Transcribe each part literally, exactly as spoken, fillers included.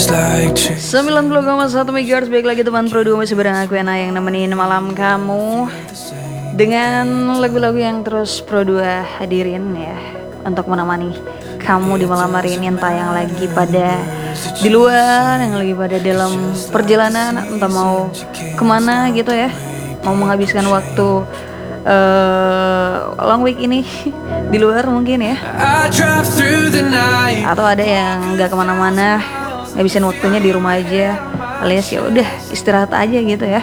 sembilan puluh koma satu megahertz. Baik lagi teman Pro dua, masih bareng aku Ena yang nemenin malam kamu dengan lagu-lagu yang terus Pro dua hadirin ya, untuk menemani kamu di malam hari ini. Entah yang lagi pada di luar, yang lagi pada dalam perjalanan, entah mau kemana gitu ya, mau menghabiskan waktu uh, long week ini di luar mungkin ya, atau ada yang nggak kemana-mana, ngabisin waktunya di rumah aja, alias ya udah istirahat aja gitu ya.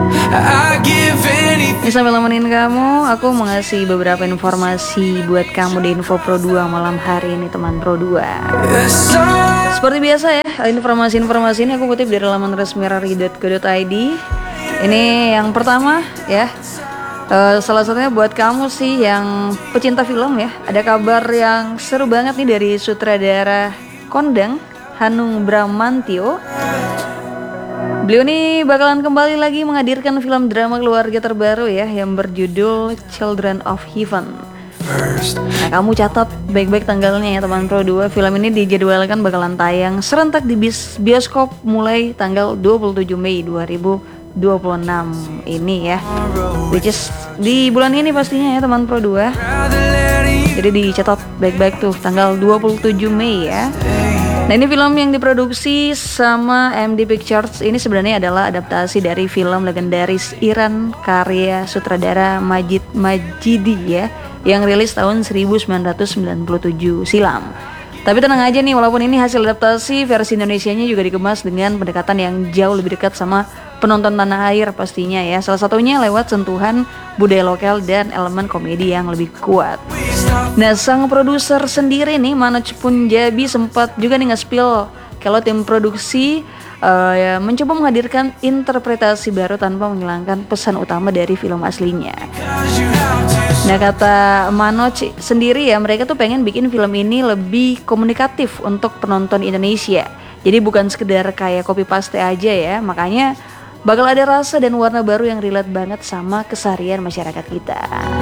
Ini sambil nemenin kamu, aku mau ngasih beberapa informasi buat kamu di Info Pro dua malam hari ini teman Pro dua. Seperti biasa ya, informasi-informasi ini aku kutip dari laman resmi rari dot co dot i d. Ini yang pertama ya, uh, salah satunya buat kamu sih yang pecinta film ya. Ada kabar yang seru banget nih dari sutradara kondang Hanung Bramantyo. Beliau nih bakalan kembali lagi menghadirkan film drama keluarga terbaru ya, yang berjudul Children of Heaven. Nah, kamu catat baik-baik tanggalnya ya teman Pro dua. Film ini dijadwalkan bakalan tayang serentak di bis bioskop mulai tanggal dua puluh tujuh Mei dua ribu dua puluh enam ini ya, which is di bulan ini pastinya ya teman Pro dua. Jadi dicatat baik-baik tuh tanggal dua puluh tujuh Mei ya. Nah, ini film yang diproduksi sama M D Pictures. Ini sebenarnya adalah adaptasi dari film legendaris Iran karya sutradara Majid Majidi ya, yang rilis tahun seribu sembilan ratus sembilan puluh tujuh silam. Tapi tenang aja nih, walaupun ini hasil adaptasi, versi Indonesianya juga dikemas dengan pendekatan yang jauh lebih dekat sama penonton tanah air pastinya ya. Salah satunya lewat sentuhan budaya lokal dan elemen komedi yang lebih kuat. Nah, sang produser sendiri nih, Manoj Punjabi, sempat juga nih nge-spill kalau tim produksi uh, ya, mencoba menghadirkan interpretasi baru tanpa menghilangkan pesan utama dari film aslinya. Nah, kata Manoj sendiri ya, mereka tuh pengen bikin film ini lebih komunikatif untuk penonton Indonesia. Jadi bukan sekedar kayak copy paste aja ya, makanya bakal ada rasa dan warna baru yang relate banget sama keseharian masyarakat kita.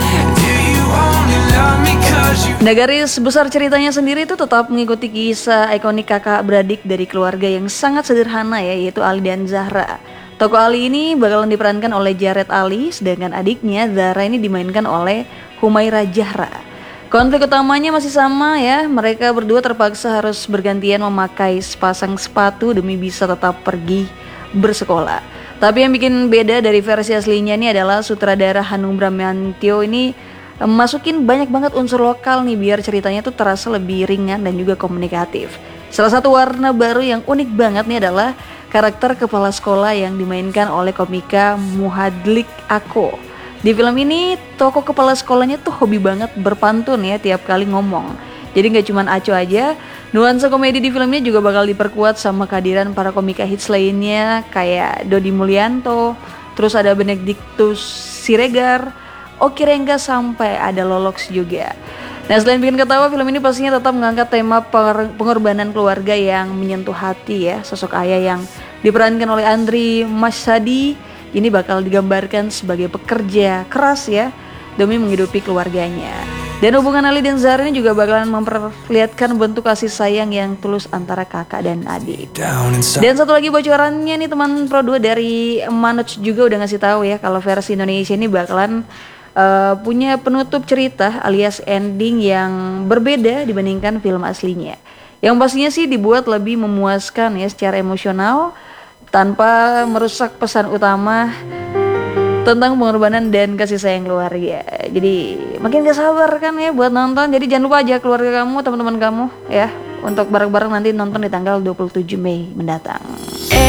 Nah, garis besar ceritanya sendiri itu tetap mengikuti kisah ikonik kakak beradik dari keluarga yang sangat sederhana ya, yaitu Ali dan Zahra. Tokoh Ali ini bakalan diperankan oleh Jared Ali, sedangkan adiknya Zahra ini dimainkan oleh Humaira Zahra. Konflik utamanya masih sama ya, mereka berdua terpaksa harus bergantian memakai sepasang sepatu demi bisa tetap pergi bersekolah. Tapi yang bikin beda dari versi aslinya ini adalah sutradara Hanung Bramantyo ini masukin banyak banget unsur lokal nih, biar ceritanya tuh terasa lebih ringan dan juga komunikatif. Salah satu warna baru yang unik banget nih adalah karakter kepala sekolah yang dimainkan oleh komika Muhadlik Ako. Di film ini tokoh kepala sekolahnya tuh hobi banget berpantun ya tiap kali ngomong. Jadi gak cuman Aco aja, nuansa komedi di filmnya juga bakal diperkuat sama kehadiran para komika hits lainnya kayak Dodi Mulyanto, terus ada Benedictus Siregar, Oki Rengga, sampai ada Lolox juga. Nah, selain bikin ketawa, film ini pastinya tetap mengangkat tema pengorbanan keluarga yang menyentuh hati ya. Sosok ayah yang diperankan oleh Andri Masadi ini bakal digambarkan sebagai pekerja keras ya, demi menghidupi keluarganya. Dan hubungan Ali dan Zahra ini juga bakalan memperlihatkan bentuk kasih sayang yang tulus antara kakak dan adik. Dan satu lagi bocorannya nih teman Pro dua, dari Manoj juga udah ngasih tahu ya, kalau versi Indonesia ini bakalan Uh, punya penutup cerita alias ending yang berbeda dibandingkan film aslinya. Yang pastinya sih dibuat lebih memuaskan ya secara emosional, tanpa merusak pesan utama tentang pengorbanan dan kasih sayang keluarga. Jadi makin gak sabar kan ya buat nonton. Jadi jangan lupa aja keluarga kamu, teman-teman kamu ya, untuk bareng-bareng nanti nonton di tanggal dua puluh tujuh Mei mendatang.